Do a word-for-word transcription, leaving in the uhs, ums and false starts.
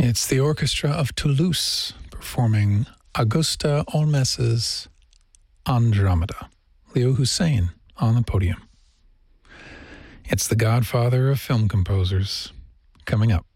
It's the Orchestra of Toulouse performing Augusta Olmes's Andromeda. Leo Hussein on the podium. It's the godfather of film composers coming up.